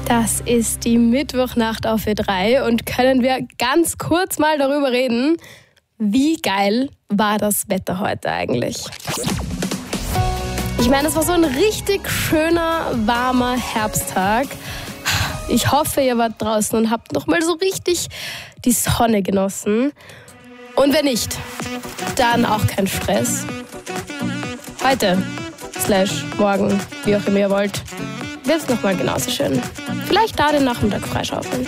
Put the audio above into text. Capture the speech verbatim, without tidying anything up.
Das ist die Mittwochnacht auf Ö drei und können wir ganz kurz mal darüber reden, wie geil war das Wetter heute eigentlich? Ich meine, es war so ein richtig schöner, warmer Herbsttag. Ich hoffe, ihr wart draußen und habt noch mal so richtig die Sonne genossen. Und wenn nicht, dann auch kein Stress. Heute, slash morgen, wie auch immer ihr wollt, wird es nochmal genauso schön. Vielleicht da den Nachmittag freischaufeln.